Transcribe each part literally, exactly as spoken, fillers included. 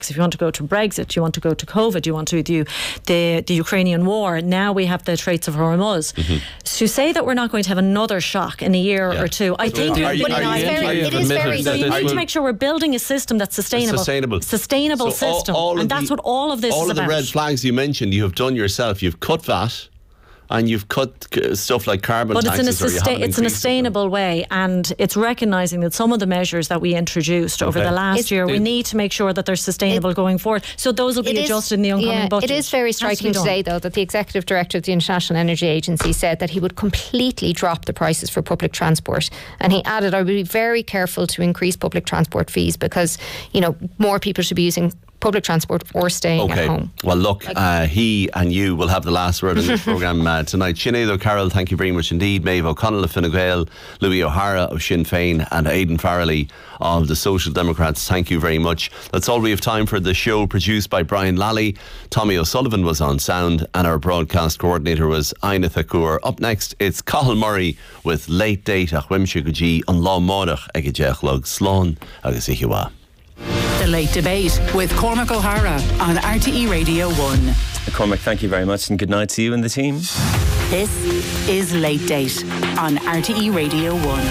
if you want to go to Brexit, you want to go to COVID, you want to do the, the Ukrainian war, now we have the Straits of Hormuz. Mm-hmm. To say that we're not going to have another shock in a year yeah. or two, I think are you, but are it, you, very, you it is very so you need will, to make sure we're building a system that's sustainable. Sustainable. Sustainable so system. All, all and that's the, what all of this all is of about. the red flags you mentioned, you have done yourself. You've cut V A T. And you've cut stuff like carbon but taxes. But it's, in a, sustain, it's in a sustainable them. way, and it's recognising that some of the measures that we introduced over okay. the last it's, year, we need to make sure that they're sustainable it, going forward. So those will be adjusted is, in the oncoming yeah, budget. It is very striking today, though, that the Executive Director of the International Energy Agency said that he would completely drop the prices for public transport. And he added, I would be very careful to increase public transport fees because, you know, more people should be using public transport or staying okay. at home. Well, look, uh, he and you will have the last word in this programme uh, tonight. Sinead O'Carroll, thank you very much indeed. Maeve O'Connell of Fine Gael, Louis O'Hara of Sinn Féin, and Aidan Farrelly of the Social Democrats. Thank you very much. That's all we have time for. The show produced by Brian Lally. Tommy O'Sullivan was on sound, and our broadcast coordinator was Aina Thakur. Up next, it's Cathal Murray with Late Date a Chuimse go dtí an lá mádach ag a deich lug slán agus i hiwa. The Late Debate with Cormac O'Hara on R T E Radio one. Cormac, thank you very much and good night to you and the team. This is Late Date on R T E Radio one.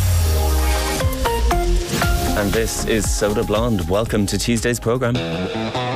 And this is Soda Blonde. Welcome to Tuesday's programme.